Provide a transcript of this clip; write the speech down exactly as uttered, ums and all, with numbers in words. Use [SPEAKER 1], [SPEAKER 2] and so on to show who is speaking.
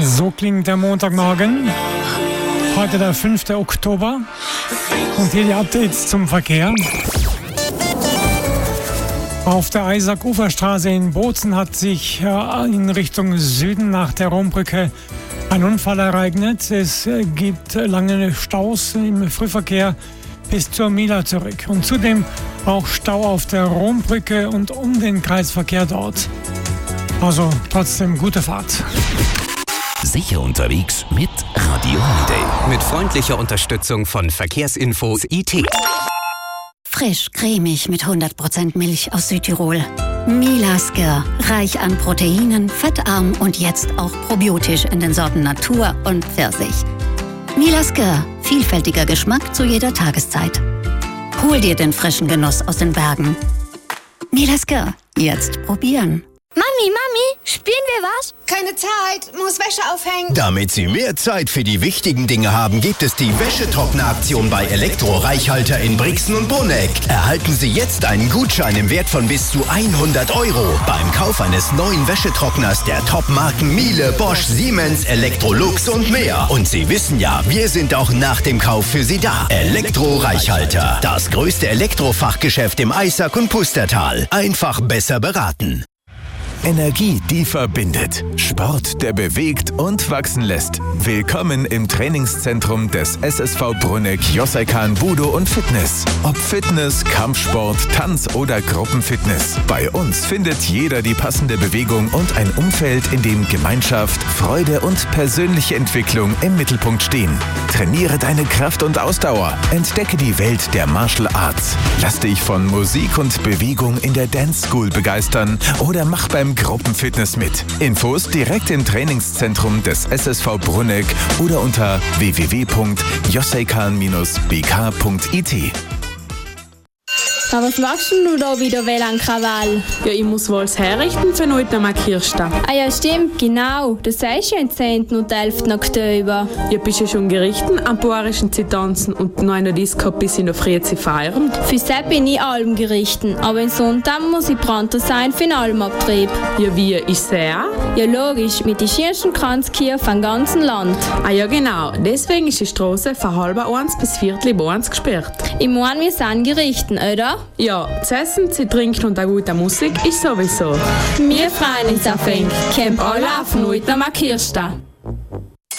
[SPEAKER 1] So klingt der Montagmorgen. Heute der fünfte Oktober. Und hier die Updates zum Verkehr. Auf der Eisack-Uferstraße in Bozen hat sich in Richtung Süden nach der Rombrücke ein Unfall ereignet. Es gibt lange Staus im Frühverkehr bis zur Mila zurück. Und zudem auch Stau auf der Rombrücke und um den Kreisverkehr dort. Also trotzdem gute Fahrt.
[SPEAKER 2] Sicher unterwegs mit Radio Holiday.
[SPEAKER 3] Mit freundlicher Unterstützung von Verkehrsinfos I T.
[SPEAKER 4] Frisch, cremig mit hundert Prozent Milch aus Südtirol. Mila Skir, reich an Proteinen, fettarm und jetzt auch probiotisch in den Sorten Natur und Pfirsich. Mila Skir, vielfältiger Geschmack zu jeder Tageszeit. Hol dir den frischen Genuss aus den Bergen. Mila Skir, jetzt probieren.
[SPEAKER 5] Mami, Mami, spielen wir was?
[SPEAKER 6] Keine Zeit, muss Wäsche aufhängen.
[SPEAKER 7] Damit Sie mehr Zeit für die wichtigen Dinge haben, gibt es die Wäschetrockner-Aktion bei Elektro-Reichhalter in Brixen und Bruneck. Erhalten Sie jetzt einen Gutschein im Wert von bis zu hundert Euro beim Kauf eines neuen Wäschetrockners der Top-Marken Miele, Bosch, Siemens, Electrolux und mehr. Und Sie wissen ja, wir sind auch nach dem Kauf für Sie da. Elektro-Reichhalter, das größte Elektrofachgeschäft im Eisack und Pustertal. Einfach besser beraten.
[SPEAKER 8] Energie, die verbindet. Sport, der bewegt und wachsen lässt. Willkommen im Trainingszentrum des S S V Bruneck Joseikan Budo und Fitness. Ob Fitness, Kampfsport, Tanz oder Gruppenfitness. Bei uns findet jeder die passende Bewegung und ein Umfeld, in dem Gemeinschaft, Freude und persönliche Entwicklung im Mittelpunkt stehen. Trainiere deine Kraft und Ausdauer. Entdecke die Welt der Martial Arts. Lass dich von Musik und Bewegung in der Dance School begeistern oder mach beim Gruppenfitness mit. Infos direkt im Trainingszentrum des S S V Bruneck oder unter w w w punkt joseikan Bindestrich b k punkt i t.
[SPEAKER 9] Aber was machst du da wieder, W L A N-Krawall?
[SPEAKER 10] Ja, ich muss wohl das herrichten für heute am Kirsten.
[SPEAKER 9] Ah ja, stimmt, genau. Das sagst du ja am zehnten und elften Oktober.
[SPEAKER 10] Ja, bist du schon gerichten am Boarischen Zitanzen und noch in der Disco bis in der Früh zu feiern?
[SPEAKER 9] Für das bin ich allem gerichten, aber in Sonntag muss ich Branter sein für den Almabtrieb.
[SPEAKER 10] Ja, wie ist der?
[SPEAKER 9] Ja, logisch, mit den schönsten Kranzkirchen vom ganzen Land.
[SPEAKER 10] Ah ja, genau. Deswegen ist die Straße von halb eins bis viertel eins gesperrt.
[SPEAKER 9] Ich meine, wir sind gerichten, oder?
[SPEAKER 10] Ja, zu essen, zu trinken und auch gute Musik ist sowieso.
[SPEAKER 9] Wir freuen uns auf ihn. Camp alle auf heute am Kirsten.